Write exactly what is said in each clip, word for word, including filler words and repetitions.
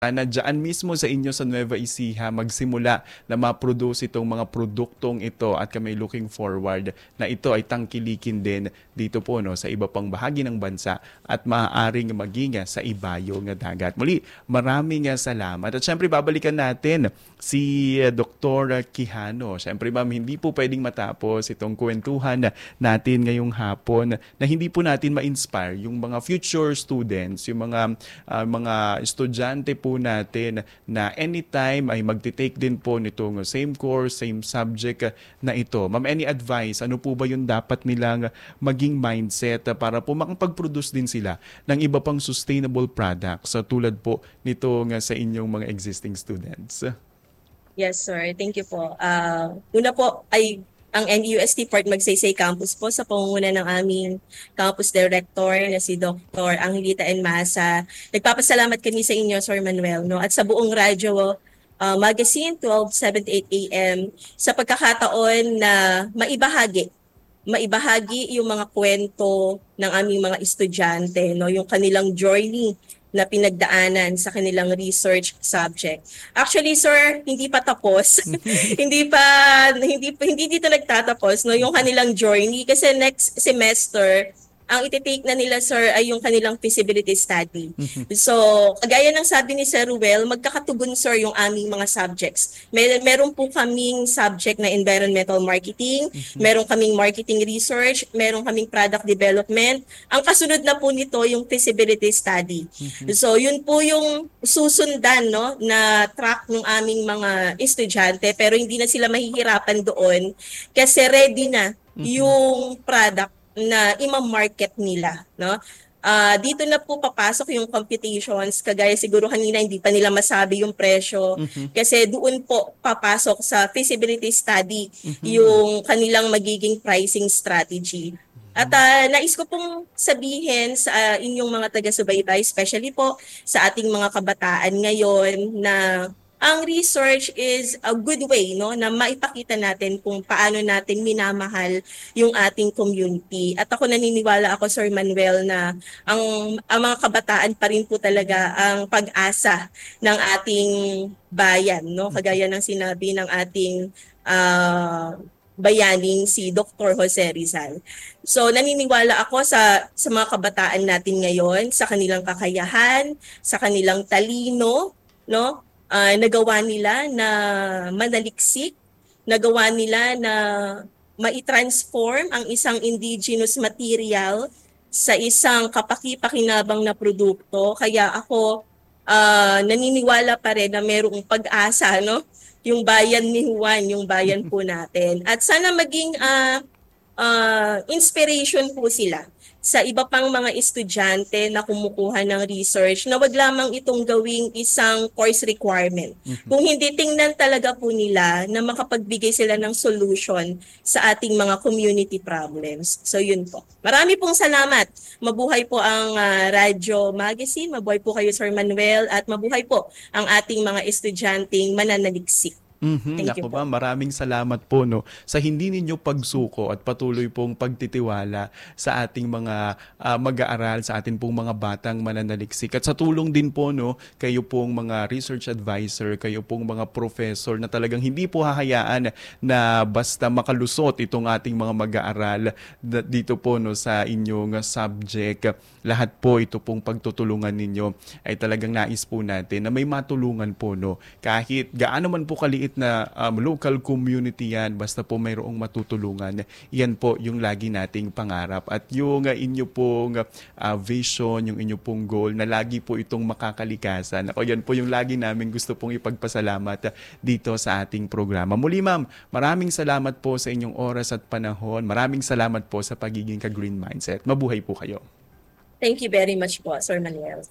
na dyan mismo sa inyo sa Nueva Ecija magsimula na ma-produce itong mga produktong ito at kami looking forward na ito ay tangkilikin din dito po no, sa iba pang bahagi ng bansa at maaaring maging sa ibayong dagat. Muli, maraming salamat. At syempre babalikan natin si Doktor Quijano. Syempre ma'am, hindi po pwedeng matapos itong kwentuhan natin ngayong hapon na hindi po natin ma-inspire yung mga future students, yung mga uh, mga estudyante po natin na anytime ay magti-take din po nitong same course, same subject na ito. Ma'am, any advice? Ano po ba yung dapat nilang maging mindset para po makapag-produce din sila ng iba pang sustainable products tulad po nitong sa inyong mga existing students? Yes, sir. Thank you po. Uh, una po ay ang N U S T Port Magsaysay Campus po sa pangunguna ng aming campus director na si Doctor Angelita Enmasa. Nagpapasalamat kami sa inyo, Sir Manuel, no? At sa buong radyo uh, magazine twelve seventy-eight A M sa pagkakataon na maibahagi maibahagi yung mga kwento ng aming mga estudyante, no? Yung kanilang journey na pinagdaanan sa kanilang research subject. Actually, sir, hindi pa tapos. hindi pa hindi pa hindi dito nagtatapos no yung kanilang journey kasi next semester ang iti-take na nila, sir, ay yung kanilang feasibility study. So, kagaya ng sabi ni Sir Ruel, magkakatugon, sir, yung aming mga subjects. Mer meron po kaming subject na environmental marketing, meron kaming marketing research, meron kaming product development. Ang kasunod na po nito yung feasibility study. So, yun po yung susundan, no, na track ng aming mga estudyante, pero hindi na sila mahihirapan doon kasi ready na yung product na ima-market nila, no? Uh, dito na po papasok yung computations, kagaya siguro kanina hindi pa nila masabi yung presyo mm-hmm. kasi doon po papasok sa feasibility study mm-hmm. yung kanilang magiging pricing strategy. At uh, nais ko pong sabihin sa uh, inyong mga taga-subaybay, especially po sa ating mga kabataan ngayon na ang research is a good way, no, na maipakita natin kung paano natin minamahal yung ating community. At ako naniniwala ako, Sir Manuel, na ang, ang mga kabataan pa rin po talaga ang pag-asa ng ating bayan, no? Kagaya ng sinabi ng ating uh, bayaning si Doctor Jose Rizal. So naniniwala ako sa sa mga kabataan natin ngayon, sa kanilang kakayahan, sa kanilang talino, no? Uh, nagawa nila na manaliksik, nagawa nila na mai-transform ang isang indigenous material sa isang kapaki-pakinabang na produkto. Kaya ako uh, naniniwala pa rin na mayroong pag-asa, no? Yung bayan ni Juan, yung bayan po natin. At sana maging uh, uh, inspiration po sila sa iba pang mga estudyante na kumukuha ng research na wag lamang itong gawing isang course requirement. Mm-hmm. Kung hindi, tingnan talaga po nila na makapagbigay sila ng solution sa ating mga community problems. So yun po. Marami pong salamat. Mabuhay po ang uh, Radyo Magazine, mabuhay po kayo, Sir Manuel, at mabuhay po ang ating mga estudyanteng mananaliksik. Mm-hmm. Ako ba, maraming salamat po no sa hindi ninyo pagsuko at patuloy pong pagtitiwala sa ating mga uh, mag-aaral, sa ating pong mga batang mananaliksik. At sa tulong din po no, kayo pong mga research advisor, kayo pong mga professor na talagang hindi po hahayaan na basta makalusot itong ating mga mag-aaral dito po no sa inyong subject. Lahat po ito pong pagtutulungan ninyo ay talagang nais po natin na may matulungan po no. Kahit gaano man po kaliit na um, local community yan, basta po mayroong matutulungan. Yan po yung lagi nating pangarap. At yung uh, inyo pong uh, vision, yung inyo pong goal na lagi po itong makakalikasan. Ako, yan po yung lagi namin gusto pong ipagpasalamat dito sa ating programa. Muli ma'am, maraming salamat po sa inyong oras at panahon. Maraming salamat po sa pagiging ka-Green Mindset. Mabuhay po kayo. Thank you very much po, Sir Manuel.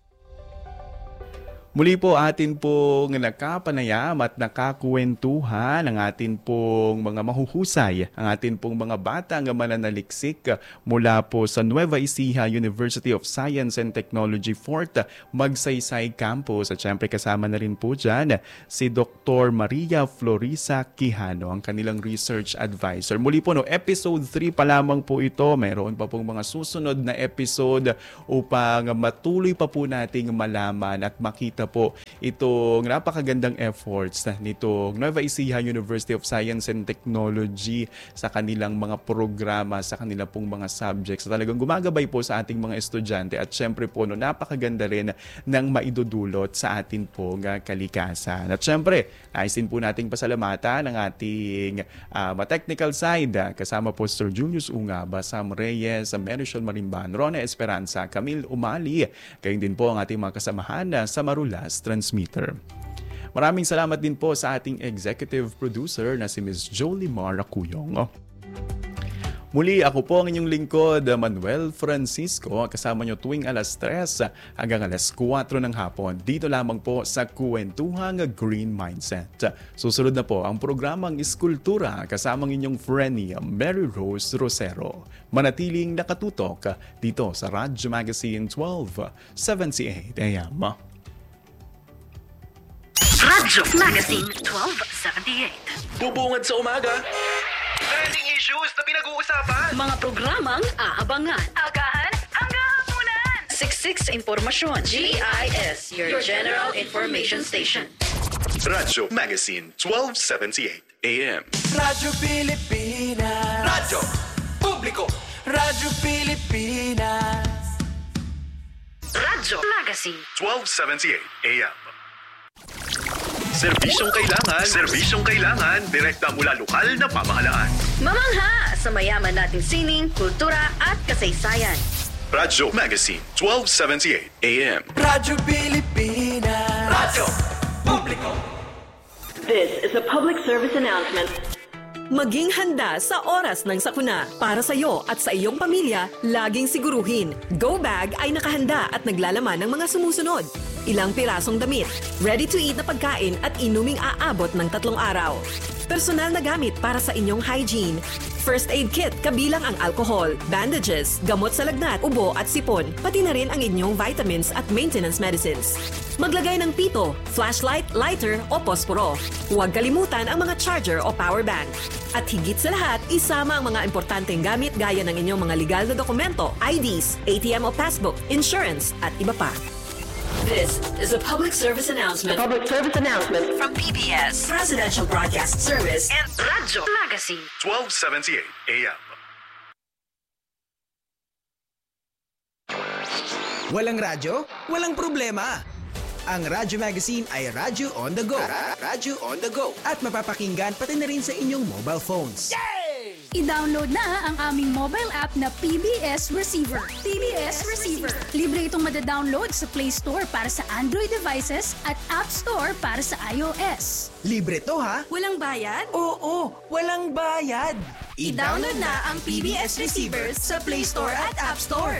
Muli po atin pong nakapanayam at nakakwentuhan ang atin pong mga mahuhusay, ang atin pong mga batang mananaliksik mula po sa Nueva Ecija University of Science and Technology fourth Magsaysay Campus. At syempre kasama na rin po dyan si Doctor Maria Florisa Quijano, ang kanilang research advisor. Muli po no, episode three pa lamang po ito. Mayroon pa pong mga susunod na episode upang matuloy pa po nating malaman at makita na po itong napakagandang efforts na nitong Nueva Ecija University of Science and Technology sa kanilang mga programa, sa kanilang pong mga subjects. Talagang gumagabay po sa ating mga estudyante at syempre po no, napakaganda rin ng maidudulot sa atin po ng kalikasan. At syempre, nais din po nating pasalamatan ng ating uh, technical side kasama po Sir Julius Ungaba, Sam Reyes, Merisol Marimban, Rona Esperanza, Camille Umali, gayon din po ang ating mga kasamahan sa Marulas Transmitter. Maraming salamat din po sa ating executive producer na si Miz Jolie Mara Cuyong. Muli, ako po ang inyong lingkod, Manuel Francisco, kasama nyo tuwing alas tres hanggang alas kwatro ng hapon. Dito lamang po sa Kwentuhang Green Mindset. Susunod na po ang programang Iskultura kasamang inyong friendly Mary Rose Rosero. Manatiling nakatutok dito sa Radyo Magazine twelve seventy-eight A M. Radyo Magazine twelve seventy-eight. Bubungad sa umaga. Trending issues na pinag-uusapan. Mga programang aabangan. Agahan hanggang hapunan. Siksik sa impormasyon. G I S, your, your General Information Station. Radyo Magazine twelve seventy-eight A M. Radyo Pilipinas. Radyo Publiko. Radyo Pilipinas. Radyo Magazine twelve seventy-eight A M. Serbisyong kailangan, serbisyong kailangan, direkta mula lokal na pamahalaan. Mamangha sa mayaman nating sining, kultura at kasaysayan. Radyo Magazine twelve seventy-eight A M. Radyo Pilipinas. Radyo Publiko. This is a public service announcement. Maging handa sa oras ng sakuna. Para sa iyo at sa iyong pamilya, laging siguruhin, Go Bag ay nakahanda at naglalaman ng mga sumusunod. Ilang pirasong damit, ready-to-eat na pagkain at inuming aabot ng tatlong araw. Personal na gamit para sa inyong hygiene. First aid kit kabilang ang alcohol, bandages, gamot sa lagnat, ubo at sipon, pati na rin ang inyong vitamins at maintenance medicines. Maglagay ng pito, flashlight, lighter o posporo. Huwag kalimutan ang mga charger o power bank. At higit sa lahat, isama ang mga importanteng gamit gaya ng inyong mga legal na dokumento, I Ds, A T M o passbook, insurance at iba pa. This is a public service announcement. Public service announcement from P B S, Presidential Broadcast Service, and Radyo Magazine twelve seventy-eight A M. Walang radyo? Walang problema. Ang Radyo Magazine ay Radyo on the go. Radyo on the go. At mapapakinggan pati na rin sa inyong mobile phones. I-download na ang aming mobile app na P B S Receiver. P B S Receiver. Libre itong madadownload sa Play Store para sa Android devices at App Store para sa iOS. Libre to ha? Walang bayad? Oo, walang bayad. I-download na ang P B S Receiver sa Play Store at App Store.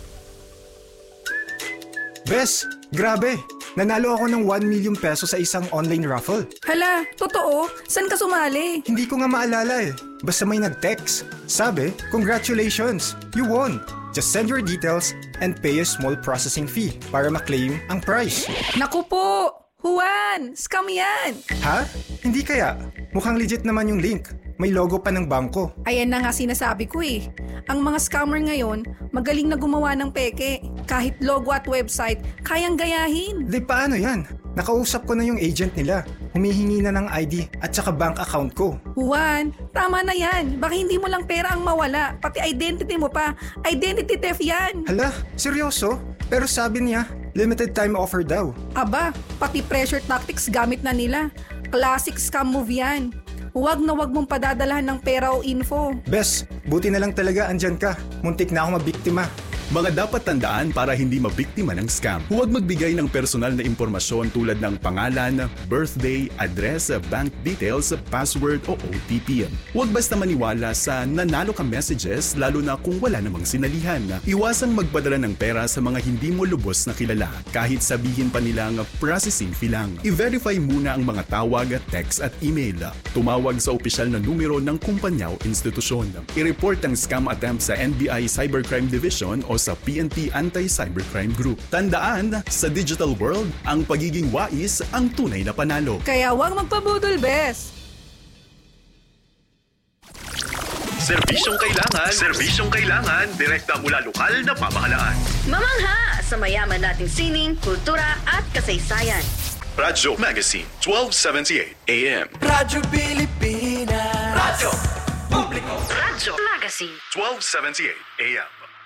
Bes, grabe! Nanalo ako ng one million pesos sa isang online raffle. Hala, totoo? San ka sumali? Hindi ko nga maalala eh. Basta may nag-text. Sabi, congratulations! You won! Just send your details and pay a small processing fee para ma-claim ang prize. Naku po! Juan! Scam yan! Ha? Hindi kaya? Mukhang legit naman yung link. May logo pa ng bangko. Ayan na nga sinasabi ko eh. Ang mga scammer ngayon, magaling na gumawa ng peke. Kahit logo at website, kayang gayahin. Di paano yan? Nakausap ko na yung agent nila. Humihingi na ng I D at saka bank account ko. Juan, tama na yan. Baka hindi mo lang pera ang mawala. Pati identity mo pa. Identity theft yan. Hala, seryoso? Pero sabi niya, limited time offer daw. Aba, pati pressure tactics gamit na nila. Classic scam move yan. Huwag na huwag mong padadalahan ng pera o info. Bes, buti na lang talaga andyan ka. Muntik na ako mabiktima. Mga dapat tandaan para hindi mabiktima ng scam. Huwag magbigay ng personal na impormasyon tulad ng pangalan, birthday, address, bank details, password o O T P. Huwag basta maniwala sa nanalo ka messages lalo na kung wala namang sinalihan. Iwasang magpadala ng pera sa mga hindi mo lubos na kilala kahit sabihin pa nilang processing fee lang. I-verify muna ang mga tawag, text at email. Tumawag sa opisyal na numero ng kumpanya o institusyon. I-report ang scam attempt sa N B I Cybercrime Division o sa P N P Anti-Cybercrime Group. Tandaan, sa digital world, ang pagiging wais ang tunay na panalo. Kaya huwag magpabudol, bes. Serbisyong kailangan, serbisyong kailangan, direkta mula lokal na pamahalaan. Mamangha sa mayaman nating sining, kultura at kasaysayan. Radyo Magazine, twelve seventy-eight A M. Radyo Pilipinas. Radyo Publiko. Radyo Magazine, twelve seventy-eight A M.